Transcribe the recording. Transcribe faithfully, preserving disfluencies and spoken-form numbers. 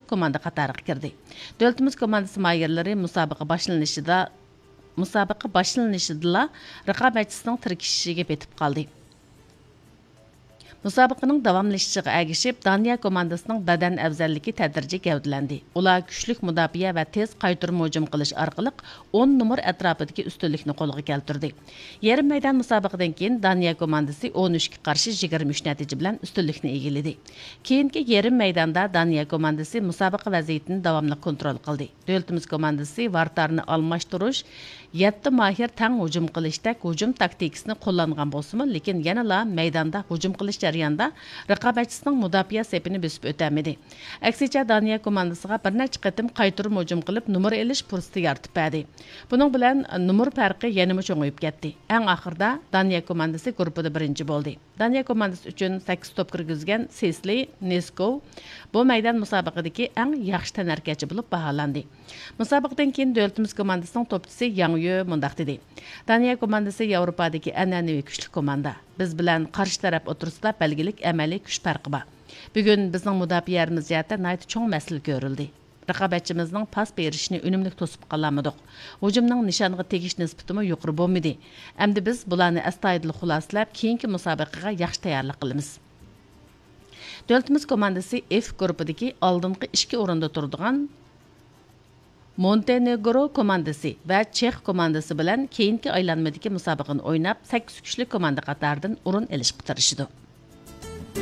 komanda qatarıga kirdi. Dövlətimiz komandası mayırları musobaqa boshlanishida musobaqa boshlanishida raqobatchisining tirkishishiga betib qoldi. Musobaqaning davomlashishiga ergishib, Daniya komandasining badan afzalligi tadrijiy gavdalandi. Ular kuchlik mudofaa va tez qaytarma hujum qilish orqali o'n numar atrofidagi ustunlikni qo'lga keltirdi. Yarim maydon musobaqadan keyin Daniya komandasi o'n uch ga qarshi yigirma uch natija bilan ustunlikni egalladi. Keyingi yarim maydonda Daniya komandasi musobaqa vaziyatini davomli kontrol qildi. Davlatimiz komandasi vartarni almashtirish, yetti mahir tang hujum qilishda hujum taktikasini qo'llangan bo'lsa-mu, lekin yanala maydonda hujum qilish jarayonida raqobatchisining mudofaa sepini besib o'tmadi. Aksicha Daniya komandasiga bir necha qatim qaytarib hujum qilib numar elish fursati yaratib berdi. Buning bilan numar farqi yanada cho'ng'ayib ketdi. Eng oxirida Daniya komandasi guruhida birinchi bo'ldi. Daniya komandasi uchun sakkiz to'p kirgizgan Sesli Neskov bu maydon musobaqadagi eng yaxshi tanarkachi bo'lib baholandi. Musobaqadan keyin davlatimiz komandasining to'pchisi Yang Yu mundaq dedi. Daniya komandasi Yevropadagi an'anaviy kuchli komanda. Biz bilan qarshi taraf o'tirsida belgilik amaliy kuch farqi bor. Bugun bizning mudofaamiz jihatda nayt cho'ng masala ko'rildi. Raqobatchimizning pas berishini unumli to'sib qolamadik. Hujumning nishonga tegish nisbatimi yuqori bo'lmadi. Endi biz bularni astoydil xulosalab, keyingi musobaqaga yaxshi tayyorlik qilamiz. Davlatimiz komandasi F guruhidagi oldingi ikki o'rinda turadigan Montenegro komandasi va Chex komandasi bilan keyingi aylanmadagi musobaqani o'ynab, sakkiz kuchli komanda qatoridan o'rin olishga tirishdi.